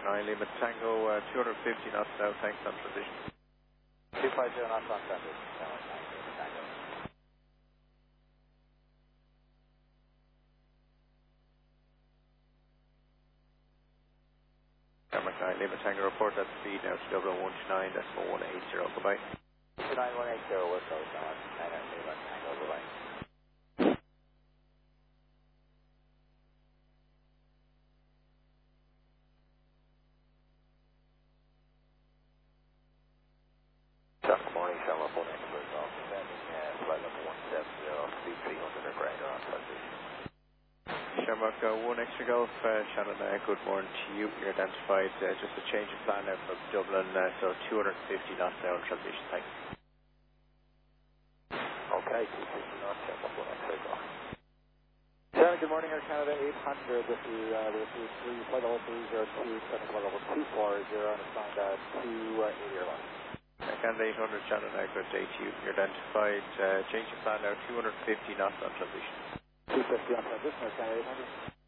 9 Lima Tango, 250 knots now, thanks on transition. 250 knots on transition, 9 Lima Tango. Denmark 9 Lima Tango, report that speed now to 129.180, goodbye. 29180, we're close now, 9 Lima Tango, goodbye. Good morning, Shamrock 1 Express, descending flight level 170, speed 300 aircraft on transition. Shamrock 1 Extra Golf, Shannon, good morning to you. You're identified, just a change of plan now from Dublin, so 250 knots now on transition, thanks. Okay, 250 knots, Shamrock 1 Extra Golf. Shannon, good morning, Air Canada 800, this is flight level 302, descending flight level 240, and assigned 280 airline. Canada 800, Shannon, good day to you. You're identified, change of plan now, 250 knots on transition. 250 on transition, Canada 800.